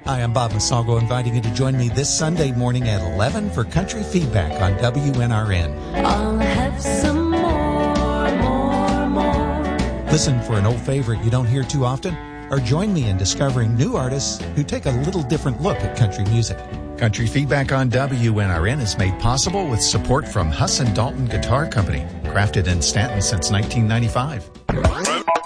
Hi, I'm Bob Masalgo, inviting you to join me this Sunday morning at 11 for Country Feedback on WNRN. I'll have some more. Listen for an old favorite you don't hear too often, or join me in discovering new artists who take a little different look at country music. Country Feedback on WNRN is made possible with support from Huss & Dalton Guitar Company, crafted in Stanton since 1995.